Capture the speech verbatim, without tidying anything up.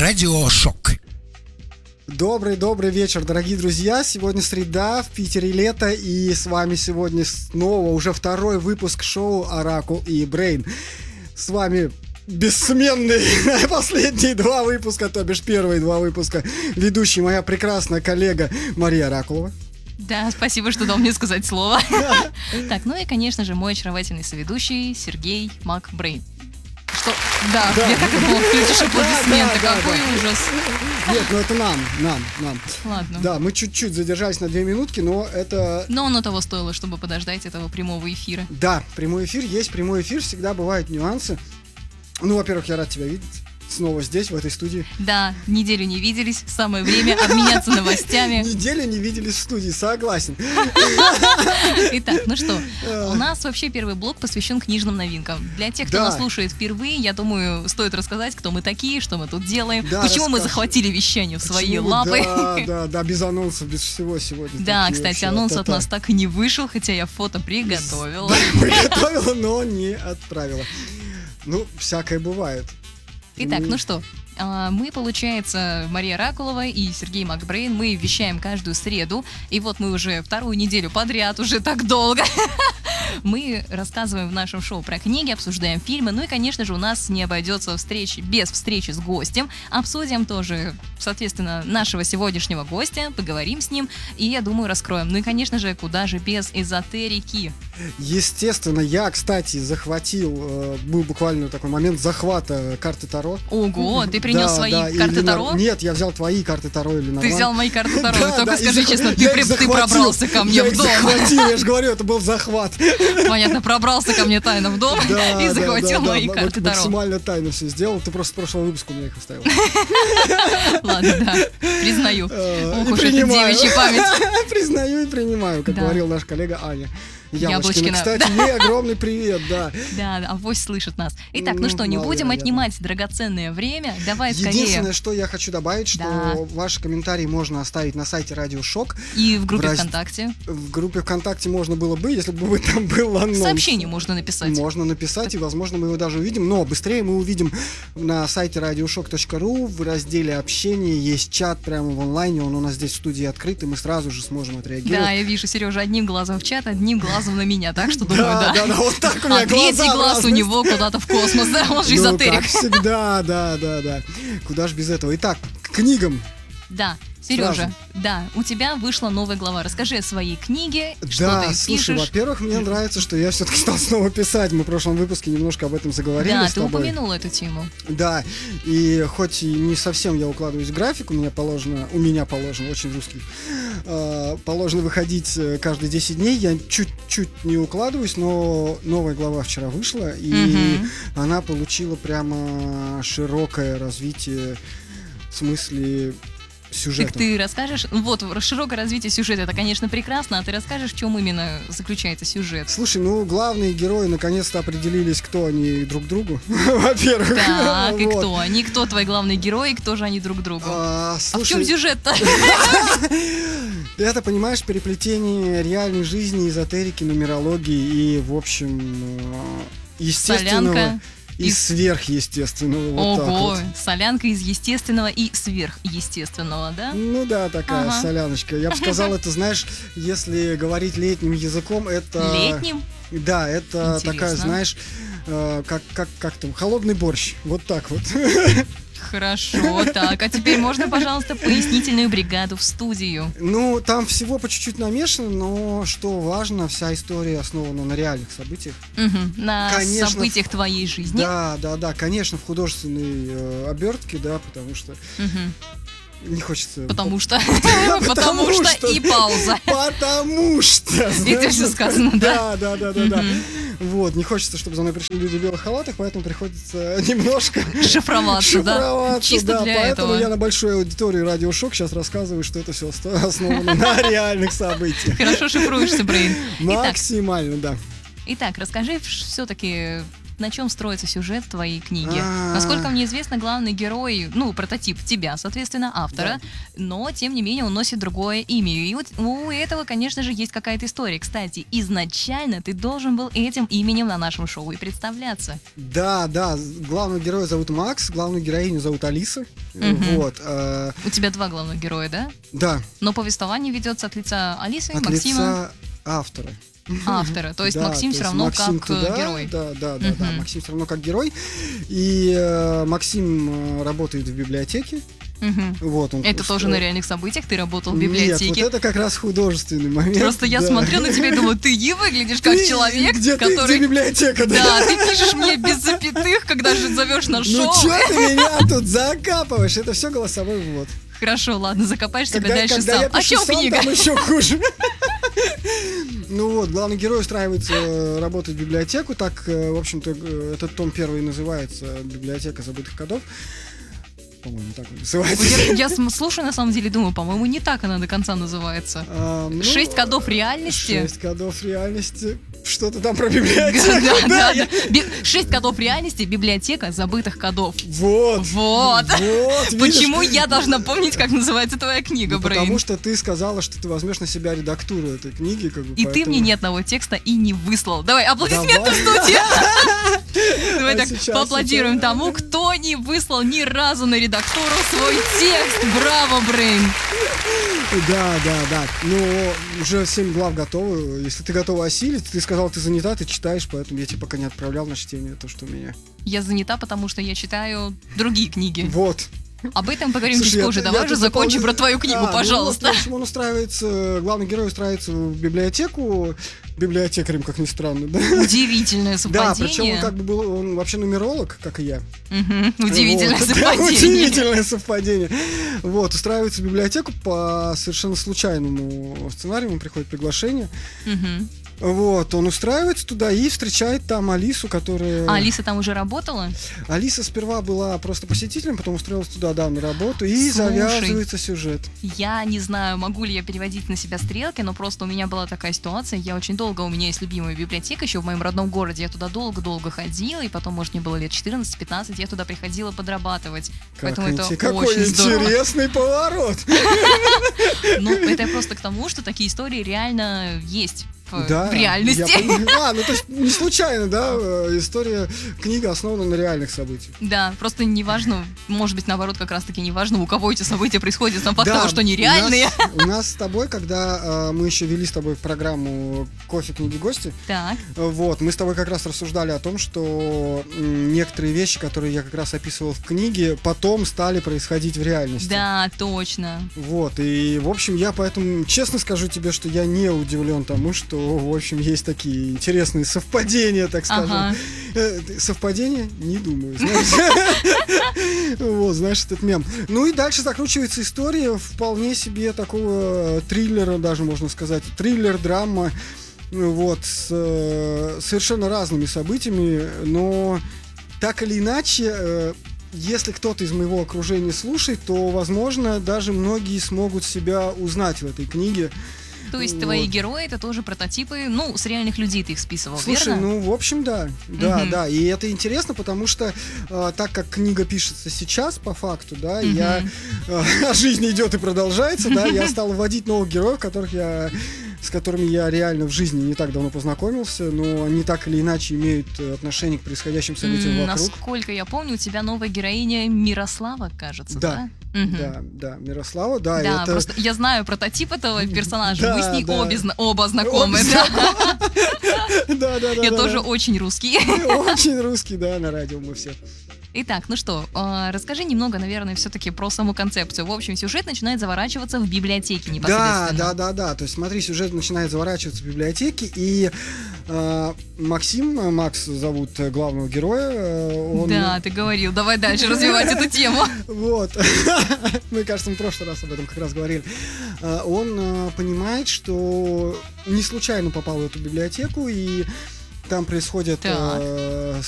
Радиошок. Добрый-добрый вечер, дорогие друзья. Сегодня среда, в Питере лето, и с вами сегодня снова уже второй выпуск шоу «Оракул и Брейн». С вами бессменные последние два выпуска, то бишь первые два выпуска, ведущий моя прекрасная коллега Мария Оракулова. Да, спасибо, что дал мне сказать слово. Так, ну и, конечно же, мой очаровательный соведущий Сергей Макбрейн. Что? Да, Да. я так и думал, включишь аплодисменты, Да, да, какой да. ужас. Нет, ну это нам, нам, нам. Ладно. Да, мы чуть-чуть задержались на две минутки, но это... Но оно того стоило, чтобы подождать этого прямого эфира. Да, прямой эфир есть, прямой эфир, всегда бывают нюансы. Ну, во-первых, я рад тебя видеть снова здесь, в этой студии. Да, неделю не виделись, самое время обменяться новостями. Неделю не виделись в студии, согласен. Итак, ну что, у нас вообще первый блок посвящен книжным новинкам. Для тех, кто Да. нас слушает впервые, я думаю, стоит рассказать, кто мы такие, что мы тут делаем, Да, почему мы расскажи. захватили вещание в свои Почему? лапы. Да, да, да, без анонсов, без всего сегодня. Да, Такие кстати, вообще анонс от та-та. нас так и не вышел, хотя я фото приготовила. Приготовила, но не отправила. Ну, всякое бывает. Итак, Ну, ну что, а, мы, получается, Мария Оракулова и Сергей Макбрейн, мы вещаем каждую среду, и вот мы уже вторую неделю подряд, уже так долго, мы рассказываем в нашем шоу про книги, обсуждаем фильмы, ну и, конечно же, у нас не обойдется встречи без встречи с гостем, обсудим тоже, соответственно, нашего сегодняшнего гостя, поговорим с ним, и, я думаю, раскроем. Ну и, конечно же, куда же без эзотерики. Естественно, я, кстати, захватил, э, был буквально такой момент захвата карты Таро. Ого, ты принес Да, свои да, и карты Ленор- Таро? Нет, я взял твои карты Таро или Ты взял мои карты Таро, Да, только да, и скажи захва- честно, ты, я при- их ты захватил. пробрался ко мне Я в их дом. захватил, я же говорю, это был захват. Понятно, пробрался ко мне тайно в дом Да, и да, захватил да, мои да, карты м- Таро. Максимально тайно все сделал. Ты просто с прошлого выпуска у меня их оставил. Ладно, да, признаю. Э, Ох и уж эта принимаю. девичья память. Признаю и принимаю, как Да. говорил наш коллега Аня Яблочкина. Яблочкина. Кстати, ей огромный привет, да. Да, авось слышит нас. Итак, ну Ну, что, не будем маловероятно. отнимать драгоценное время. Давай скорее. Единственное, что я хочу добавить, что Да. ваши комментарии можно оставить на сайте Радио Шок. И в группе в раз- ВКонтакте. В группе ВКонтакте можно было бы, если бы там был анонс. Сообщение можно написать. Можно написать, и, возможно, мы его даже увидим. Но быстрее мы увидим на сайте радиошок точка ру в разделе «Общение». Есть чат прямо в онлайне, он у нас здесь в студии открыт, и мы сразу же сможем отреагировать. Да, я вижу, Сережа одним глазом в чат, одним глазом на меня, так что думаю, Да, да. да, да, вот так у меня А третий глаза в глаз у разные него куда-то в космос, да, он же Ну, эзотерик. как всегда, да, да, да. Куда ж без этого. Итак, к книгам. Да, Сережа, Сразу. да, у тебя вышла новая глава. Расскажи о своей книге, что Да, ты слушай, пишешь. во-первых, мне нравится, что я все-таки стал снова писать. Мы в прошлом выпуске немножко об этом заговорили Да, с ты тобой. упомянул эту тему. Да, и хоть и не совсем я укладываюсь в график, у меня положено, у меня положено, очень русский, э, положено выходить э, каждые десять дней, я чуть-чуть не укладываюсь, но новая глава вчера вышла, и Мгм. она получила прямо широкое развитие в смысле сюжета. Так ты расскажешь, ну вот, широкое развитие сюжета, это, конечно, прекрасно, а ты расскажешь, в чем именно заключается сюжет? Слушай, ну главные герои наконец-то определились, кто они друг другу, во-первых. Так, и Вот. кто они? Кто твои главные герои, кто же они друг другу? А, А в слушай, чем сюжет-то? это, понимаешь, переплетение реальной жизни, эзотерики, нумерологии и, в общем, э, естественного Солянка и из- сверхъестественного. Вот так Ого, вот. солянка из естественного и сверхъестественного, да? Ну да, такая Ага. соляночка. Я бы сказал, это, знаешь, если говорить летним языком, это... Летним? Да, это Интересно. такая, знаешь, э, как, как, как там, холодный борщ. Вот так вот. Хорошо, так, а теперь можно, пожалуйста, пояснительную бригаду в студию? Ну, там всего по чуть-чуть намешано, но что важно, вся история основана на реальных событиях. Мгм, на Конечно. событиях твоей жизни? Да, да, да, конечно, в художественной э, обертке, да, потому что Мгм. не хочется... Потому что... Потому Потому что что- и пауза. Потому что... Везде знаешь, все сказано, да? Да, да, да, да, да. Мгм. Вот, не хочется, чтобы за мной пришли люди в белых халатах, поэтому приходится немножко Шифроваться, да? шифроваться, Чисто да, для поэтому этого. я на большой аудитории Радиошок сейчас рассказываю, что это все основано на реальных событиях. Хорошо шифруешься, Брейн. Итак, Максимально, да. итак, расскажи все-таки на чем строится сюжет твоей книги? А. Насколько мне известно, главный герой, ну, прототип тебя, соответственно, автора, но, тем не менее, он носит другое имя. И вот у этого, конечно же, есть какая-то история. Кстати, изначально ты должен был этим именем на нашем шоу и представляться. Да, да, главного героя зовут Макс, главную героиню зовут Алиса. Мгм. Вот. э, У тебя два главных героя, да? Да, Но повествование ведется от лица Алисы, от Максима, лица автора. автора. То есть Да, Максим то все есть равно Максим как э, туда, герой. Да, да, да, да, Мгм. Максим все равно как герой. И э, Максим э, работает в библиотеке. Мгм. Вот, он Это тоже устроил- на реальных событиях? Ты работал в Нет, библиотеке? вот это как раз художественный момент. Просто я да. смотрю на тебя и думаю, ты не выглядишь как Ты- человек, где ты, который... где библиотека, да? Да, ты пишешь мне без запятых, когда же зовешь на Ну шоу. чё ты меня тут закапываешь? Это все голосовой ввод. Хорошо, ладно, закопаешь себя Когда, дальше когда сам. я О пишу чем сам, книга? там еще хуже. Ну вот, главный герой устраивается э, работать в библиотеку, так, э, в общем-то, э, этот том первый называется «Библиотека забытых кодов». По-моему, так он называется. Я, я см- слушаю, на самом деле, думаю, по-моему, не так она до конца называется. А, ну, Шесть кодов реальности. Шесть кодов реальности. Что-то там про Да, библиотеку. да, да, я- да. Би- Шесть кодов реальности, библиотека забытых кодов. Вот. Вот. Вот, видишь? Почему я должна помнить, как называется твоя книга, Ну, Брейн? потому что ты сказала, что ты возьмешь на себя редактуру этой книги, как бы. И ты поэтому- мне ни одного текста и не выслал. Давай, аплодисменты Давай. в студии. Давай А так, сейчас поаплодируем это- тому, кто не выслал ни разу на редактуру свой текст. Браво, Брейн. Да, да, да. Ну, уже семь глав готовы. Если ты готова осилить, ты сказал, ты занята, ты читаешь, поэтому я тебе пока не отправлял на чтение то, что у меня. Я занята, потому что я читаю другие книги. Вот. Об этом поговорим Слушай, чуть я позже. тут- Давай я уже тут закончим запол- про твою книгу, А, ну, пожалуйста. в общем, он устраивается, главный герой устраивается в библиотеку, библиотекарем, как ни странно, да? Удивительное Да, причем совпадение. он как бы был, он вообще нумеролог, как и я. Мгм, Удивительное Вот. Да, совпадение. удивительное совпадение. Вот, устраивается в библиотеку по совершенно случайному сценарию, ему приходит приглашение. Мгм. Вот, он устраивается туда и встречает там Алису, которая... А Алиса там уже работала? Алиса сперва была просто посетителем, потом устроилась туда, да, на работу, и Слушай. завязывается сюжет. Я не знаю, могу ли я переводить на себя стрелки, но просто у меня была такая ситуация. Я очень долго, у меня есть любимая библиотека еще в моем родном городе. Я туда долго-долго ходила, и потом, может, мне было лет четырнадцать-пятнадцать, я туда приходила подрабатывать. Как Поэтому это инте- Какой очень здорово. интересный поворот! Ну, это я просто к тому, что такие истории реально есть в, Да, в реальности. я понимаю. А, ну то есть не случайно, да, э, история, книга основана на реальных событиях. Да, просто неважно, может быть, наоборот, как раз-таки неважно, у кого эти события происходят, сам факт Да, того, что нереальные. У нас, у нас с тобой, когда э, мы еще вели с тобой программу «Кофе, книги, гости», Так, э, вот, мы с тобой как раз рассуждали о том, что м, некоторые вещи, которые я как раз описывал в книге, потом стали происходить в реальности. да, точно. Вот, и, в общем, я поэтому честно скажу тебе, что я не удивлен тому, что, в общем, есть такие интересные совпадения, так скажем. Ага. Э, Совпадения? Не думаю, знаешь. Вот, знаешь, этот мем. Ну и дальше закручивается история вполне себе такого триллера, даже можно сказать. Триллер, драма, вот, с э, совершенно разными событиями, но так или иначе, э, если кто-то из моего окружения слушает, то, возможно, даже многие смогут себя узнать в этой книге. То есть Вот. твои герои это тоже прототипы, ну, с реальных людей ты их списывал, Слушай, верно? ну, в общем, да. Да, Мгм. да. И это интересно, потому что э, так как книга пишется сейчас, по факту, да, Мгм. я э, а жизнь идет и продолжается, да, я стал вводить новых героев, которых я с которыми я реально в жизни не так давно познакомился, но они так или иначе имеют э, отношение к происходящим событиям М, вокруг. Насколько я помню, у тебя новая героиня Мирослава, кажется, да? Да. Мгм. Да, да, Мирослава, да, Да, это... просто я знаю прототип этого персонажа, Да, мы с ней да. обе, зна- оба знакомы, да. Да, да, да. Я да, тоже да. очень русский. Очень русский, да, на радио мы все. Итак, ну что, э, расскажи немного, наверное, все-таки про саму концепцию. В общем, сюжет начинает заворачиваться в библиотеке Да, непосредственно. да, да, да. То есть, смотри, сюжет начинает заворачиваться в библиотеке, и э, Максим, э, Макс зовут э, главного героя. э, Он, Да, ты говорил, давай дальше развивать эту тему. Вот. Мы, кажется, мы в прошлый раз об этом как раз говорили. Э, Он э, понимает, что не случайно попал в эту библиотеку, и там происходят Так. э,